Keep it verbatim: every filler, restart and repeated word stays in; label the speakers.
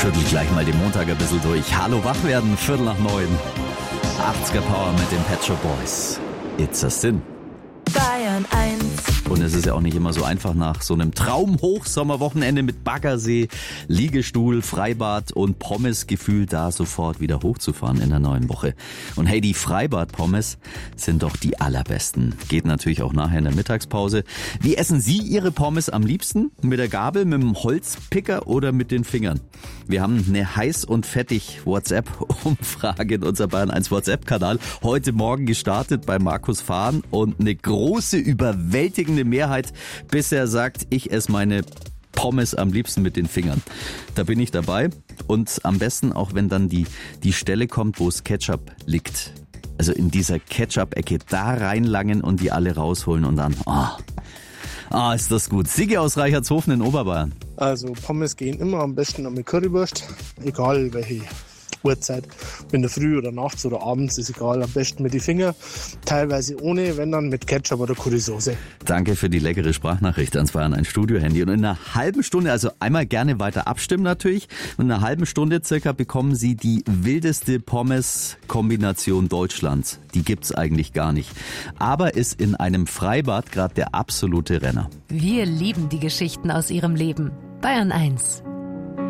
Speaker 1: Schüttel gleich mal den Montag ein bisschen durch. Hallo, wach werden, Viertel nach neun. achtziger Power mit den Pet Shop Boys. It's a Sin.
Speaker 2: Bayern eins.
Speaker 1: Und es ist ja auch nicht immer so einfach nach so einem Traumhochsommerwochenende mit Baggersee, Liegestuhl, Freibad und Pommes-Gefühl da sofort wieder hochzufahren in der neuen Woche. Und hey, die Freibad-Pommes sind doch die allerbesten. Geht natürlich auch nachher in der Mittagspause. Wie essen Sie Ihre Pommes am liebsten? Mit der Gabel, mit dem Holzpicker oder mit den Fingern? Wir haben eine heiß und fettig WhatsApp-Umfrage in unserem Bayern eins WhatsApp-Kanal heute Morgen gestartet bei Markus Fahn und eine große, überwältigende Mehrheit bisher sagt, ich esse meine Pommes am liebsten mit den Fingern. Da bin ich dabei und am besten auch, wenn dann die, die Stelle kommt, wo es Ketchup liegt. Also in dieser Ketchup-Ecke da reinlangen und die alle rausholen und dann, ah, ah, ist das gut. Siggi aus Reichertshofen in Oberbayern.
Speaker 3: Also Pommes gehen immer am besten mit Currywurst, egal welche Uhrzeit. In der Früh oder nachts oder abends ist egal, am besten mit den Fingern. Teilweise ohne, wenn dann mit Ketchup oder Currysoße.
Speaker 1: Danke für die leckere Sprachnachricht ans Bayern eins Studio-Handy. Und in einer halben Stunde, also einmal gerne weiter abstimmen natürlich, und in einer halben Stunde circa bekommen Sie die wildeste Pommes-Kombination Deutschlands. Die gibt's eigentlich gar nicht. Aber ist in einem Freibad gerade der absolute Renner.
Speaker 2: Wir lieben die Geschichten aus Ihrem Leben. Bayern eins.